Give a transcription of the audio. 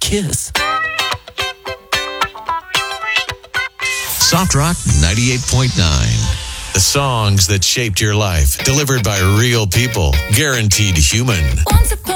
kiss. Soft Rock 98.9. The songs that shaped your life, delivered by real people, guaranteed human. Once upon